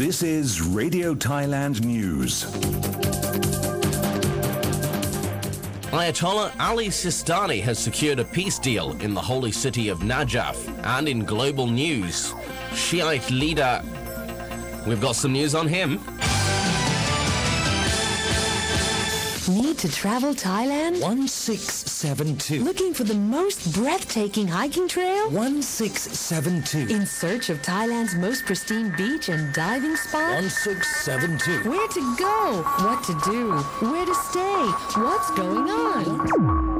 This is Radio Thailand News. Ayatollah Ali Sistani has secured a peace deal in the holy city of Najaf. And in global news, Shiite leader, we've got some news on him. Need to travel Thailand? 1672. Looking for the most breathtaking hiking trail? 1672. In search of Thailand's most pristine beach and diving spot? 1672. Where to go? What to do? Where to stay? What's going on?